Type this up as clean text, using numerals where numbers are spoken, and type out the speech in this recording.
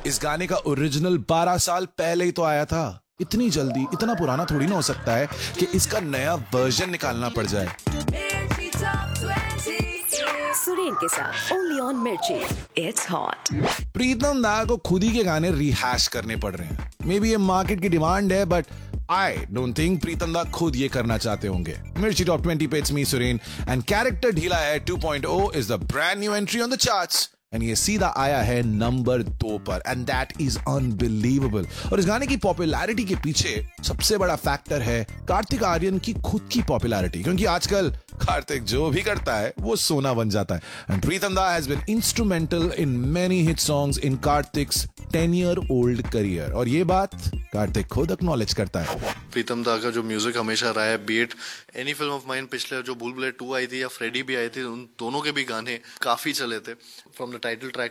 इस गाने का ओरिजिनल 12 साल पहले ही तो आया था। इतनी जल्दी इतना पुराना थोड़ी ना हो सकता है कि इसका नया वर्जन निकालना पड़ जाए। सुरेन के साथ ओनली ऑन मिर्ची, इट्स हॉट। प्रीतम दा को खुद ही के गाने रिहैश करने पड़ रहे हैं। मे बी ये मार्केट की डिमांड है, बट आई डोंट थिंक प्रीतम दा खुद ये करना चाहते होंगे। मिर्ची टॉप 20 पे it's me Suren and character ढीला है 2.0 is the brand new entry on the charts and ये सीधा आया है नंबर 2 पर एंड दैट इज अनबिलीवेबल। और इस गाने की पॉपुलैरिटी के पीछे सबसे बड़ा फैक्टर है कार्तिक आर्यन की खुद की पॉपुलैरिटी, क्योंकि आजकल कार्तिक जो भी करता है वो सोना बन जाता है। एंड प्रीतम दा has been instrumental in many hit songs in Kartik's 10-year-old career, और ये बात कार्तिक खुद एक्नॉलेज करता है। प्रीतम दा का जो म्यूजिक हमेशा रहा है, beat any film of mine, पिछले जो भूल भुलैया 2 आई थी या फ्रेडी भी आई थी, उन दोनों के भी गाने काफी चले थे। From the title track